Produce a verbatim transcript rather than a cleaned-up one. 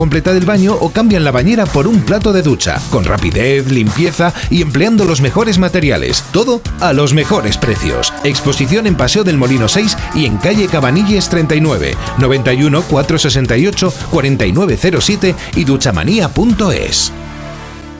Completad el baño o cambian la bañera por un plato de ducha, con rapidez, limpieza y empleando los mejores materiales. Todo a los mejores precios. Exposición en Paseo del Molino seis y en calle Cabanilles treinta y nueve, noventa y uno, cuatrocientos sesenta y ocho, cuarenta y nueve cero siete y duchamanía punto es.